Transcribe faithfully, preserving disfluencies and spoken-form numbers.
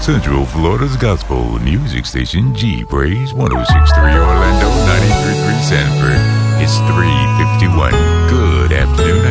Central Florida's gospel music station, G Praise one oh six point three Orlando, ninety-three point three Sanford. It's three fifty-one. Good afternoon.